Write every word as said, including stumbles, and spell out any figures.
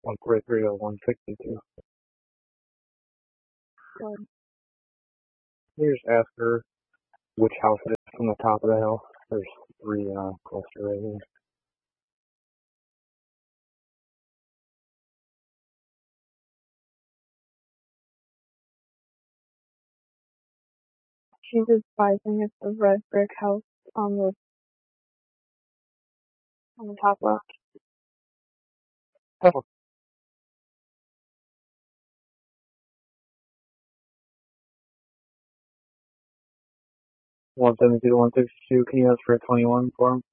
one forty-three to one sixty-two. Good. You just ask her which house it is from the top of the hill. There's three uh, cluster right here. She's advising it's the red brick house on the on the top left. Oh. one seventy-two to one sixty-two, can you ask for a twenty-one for him?